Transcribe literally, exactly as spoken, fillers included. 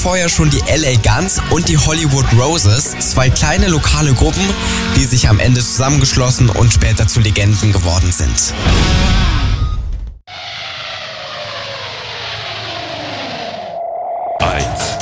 Vorher schon die L A Guns und die Hollywood Roses, zwei kleine lokale Gruppen, die sich am Ende zusammengeschlossen und später zu Legenden geworden sind. eins